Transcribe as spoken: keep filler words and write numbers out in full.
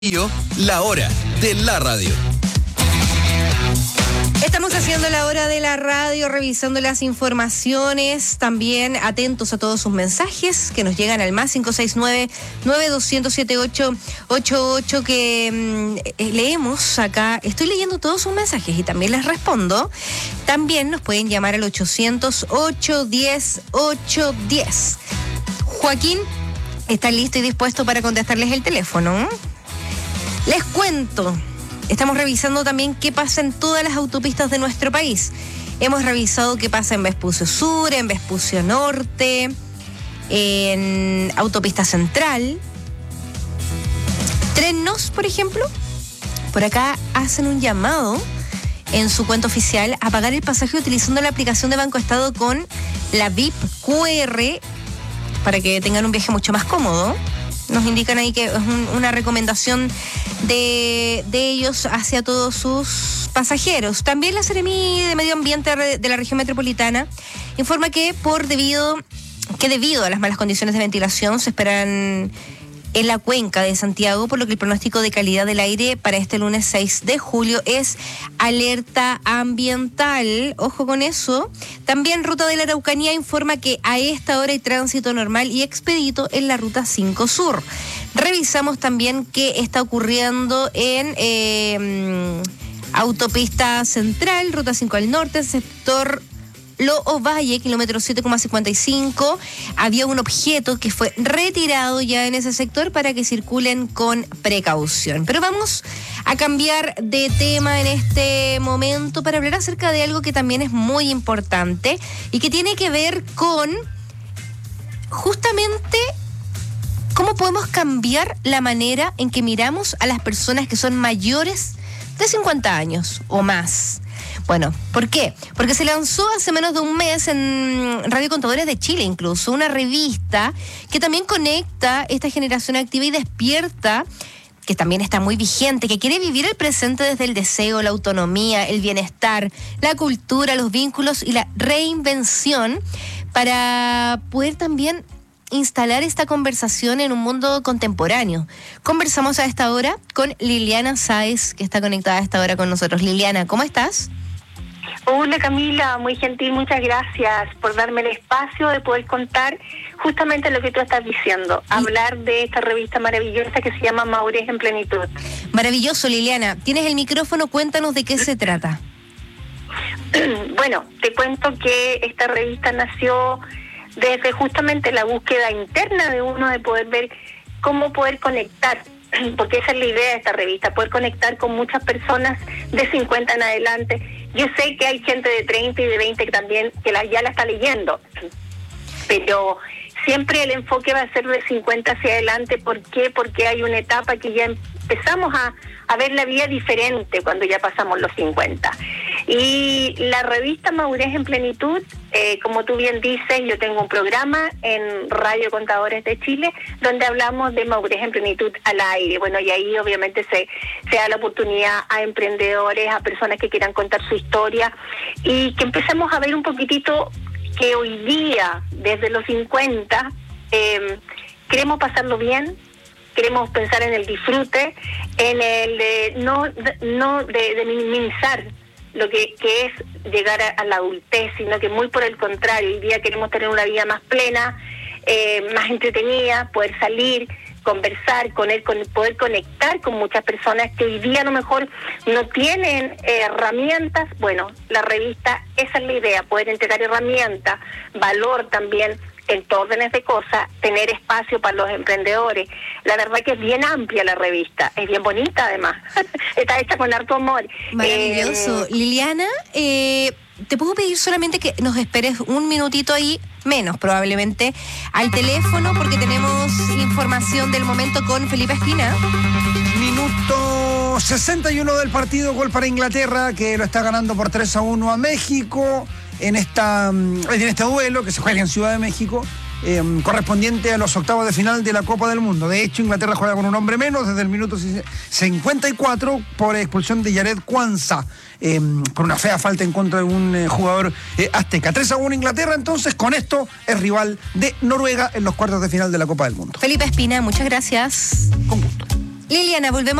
La hora de la radio. Estamos haciendo la hora de la radio, revisando las informaciones, también atentos a todos sus mensajes que nos llegan al más cinco seis nueve, nueve dos cero cero, siete ocho ocho ocho que mmm, leemos acá. Estoy leyendo todos sus mensajes y también les respondo. También nos pueden llamar al ochocientos, ocho diez, ocho diez. Joaquín está listo y dispuesto para contestarles el teléfono. Les cuento, estamos revisando también qué pasa en todas las autopistas de nuestro país. Hemos revisado qué pasa en Vespucio Sur, en Vespucio Norte, en Autopista Central. Trenos, por ejemplo, por acá hacen un llamado en su cuenta oficial a pagar el pasaje utilizando la aplicación de Banco Estado con la V I P Q R para que tengan un viaje mucho más cómodo. Nos indican ahí que es un, una recomendación de, de ellos hacia todos sus pasajeros. También la Seremi de Medio Ambiente de la región metropolitana informa que por debido que debido a las malas condiciones de ventilación se esperan en la cuenca de Santiago, por lo que el pronóstico de calidad del aire para este lunes seis de julio es alerta ambiental. Ojo con eso. También Ruta de la Araucanía informa que a esta hora hay tránsito normal y expedito en la Ruta cinco Sur. Revisamos también qué está ocurriendo en eh, Autopista Central, Ruta cinco al norte, sector Lo Valle, kilómetro siete coma cincuenta y cinco. Había un objeto que fue retirado ya en ese sector para que circulen con precaución. Pero vamos a cambiar de tema en este momento para hablar acerca de algo que también es muy importante y que tiene que ver con justamente cómo podemos cambiar la manera en que miramos a las personas que son mayores de cincuenta años o más. Bueno, ¿por qué? Porque se lanzó hace menos de un mes en Radio Contadores de Chile, incluso, una revista que también conecta esta generación activa y despierta, que también está muy vigente, que quiere vivir el presente desde el deseo, la autonomía, el bienestar, la cultura, los vínculos y la reinvención, para poder también instalar esta conversación en un mundo contemporáneo. Conversamos a esta hora con Liliana Sáez, que está conectada a esta hora con nosotros. Liliana, ¿cómo estás? Hola Camila, muy gentil, muchas gracias por darme el espacio de poder contar justamente lo que tú estás diciendo, ¿sí? Hablar de esta revista maravillosa que se llama Madurez en Plenitud. Maravilloso, Liliana. Tienes el micrófono, cuéntanos de qué se trata. Bueno, te cuento que esta revista nació desde justamente la búsqueda interna de uno de poder ver cómo poder conectar, porque esa es la idea de esta revista, poder conectar con muchas personas de cincuenta en adelante. Yo sé que hay gente de treinta y de veinte que también que la, ya la está leyendo, pero siempre el enfoque va a ser de cincuenta hacia adelante. ¿Por qué? Porque hay una etapa que ya empezamos a, a ver la vida diferente cuando ya pasamos los cincuenta. Y la revista Madurez en Plenitud, eh, como tú bien dices, yo tengo un programa en Radio Contadores de Chile donde hablamos de madurez en plenitud al aire. Bueno, y ahí obviamente se, se da la oportunidad a emprendedores, a personas que quieran contar su historia y que empecemos a ver un poquitito que hoy día, desde los cincuenta, eh, queremos pasarlo bien. Queremos pensar en el disfrute, en el de no, no de, de minimizar lo que, que es llegar a, a la adultez, sino que muy por el contrario, hoy día queremos tener una vida más plena, eh, más entretenida, poder salir, conversar con él, con poder conectar con muchas personas que hoy día a lo mejor no tienen eh, herramientas. Bueno, la revista, esa es la idea, poder entregar herramientas, valor también en todos órdenes de cosas, tener espacio para los emprendedores. La verdad que es bien amplia la revista, es bien bonita además, está hecha con harto amor. Maravilloso. Eh, Liliana, eh, te puedo pedir solamente que nos esperes un minutito ahí, menos probablemente, al teléfono, porque tenemos información del momento con Felipe Espina. Minuto sesenta y uno del partido, gol para Inglaterra, que lo está ganando por tres a uno a México. En, esta, en este duelo que se juega en Ciudad de México, eh, correspondiente a los octavos de final de la Copa del Mundo. De hecho, Inglaterra juega con un hombre menos desde el minuto cincuenta y cuatro por expulsión de Yared Kwanza, eh, por una fea falta en contra de un eh, jugador eh, azteca. tres a uno Inglaterra, entonces, con esto es rival de Noruega en los cuartos de final de la Copa del Mundo. Felipe Espina, muchas gracias. Con gusto. Liliana, volvemos.